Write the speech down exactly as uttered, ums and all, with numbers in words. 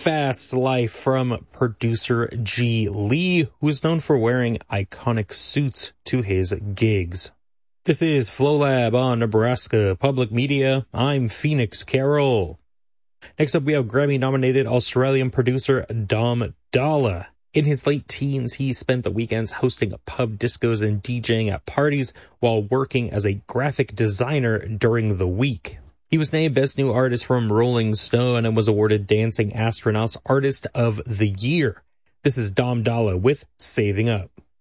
Fast Life from producer G. Lee, who is known for wearing iconic suits to his gigs. This is FlowLab on Nebraska Public Media. I'm Phoenix Carroll. Next up, we have Grammy-nominated Australian producer Dom Dolla. In his late teens, he spent the weekends hosting pub discos and DJing at parties while working as a graphic designer during the week. He was named Best New Artist from Rolling Stone and was awarded Dancing Astronauts Artist of the Year. This is Dom Dolla with Saving Up.